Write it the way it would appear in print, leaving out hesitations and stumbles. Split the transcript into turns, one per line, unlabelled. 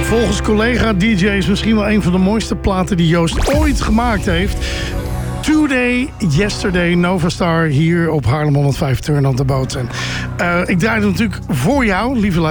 Volgens collega-dj's misschien wel een van de mooiste platen die Joost ooit gemaakt heeft. Today, Yesterday, Novastar hier op Haarlem 105 Turn on the Boat. En ik draai het natuurlijk voor jou, lieve luisteraars.